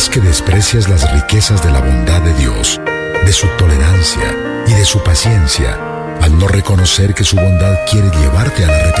es que desprecias las riquezas de la bondad de Dios, de su tolerancia y de su paciencia, al no reconocer que su bondad quiere llevarte al arrepentimiento.